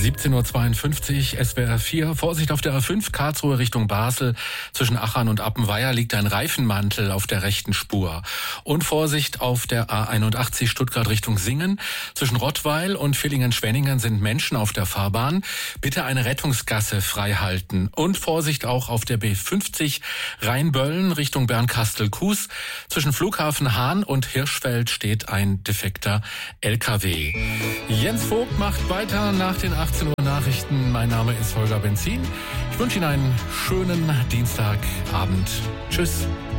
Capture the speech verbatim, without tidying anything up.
siebzehn Uhr zweiundfünfzig, S W R vier. Vorsicht auf der A fünf, Karlsruhe Richtung Basel. Zwischen Achern und Appenweier liegt ein Reifenmantel auf der rechten Spur. Und Vorsicht auf der A einundachtzig, Stuttgart Richtung Singen. Zwischen Rottweil und Villingen-Schwenningen sind Menschen auf der Fahrbahn. Bitte eine Rettungsgasse frei halten. Und Vorsicht auch auf der B fünfzig, Rheinböllen Richtung Bernkastel-Kues. Zwischen Flughafen Hahn und Hirschfeld steht ein defekter L K W. Jens Vogt macht weiter nach den achtzehn Uhr Nachrichten. Mein Name ist Holger Benzin. Ich wünsche Ihnen einen schönen Dienstagabend. Tschüss.